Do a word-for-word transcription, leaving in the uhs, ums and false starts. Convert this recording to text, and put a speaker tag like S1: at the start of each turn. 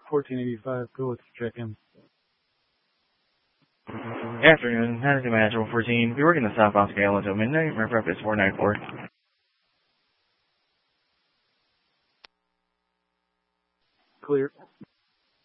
S1: fourteen eighty-five, go with check-in.
S2: Afternoon, Hennessy Manager fourteen. We work in the southbound scale until midnight. My prep is four nine four.
S1: Clear.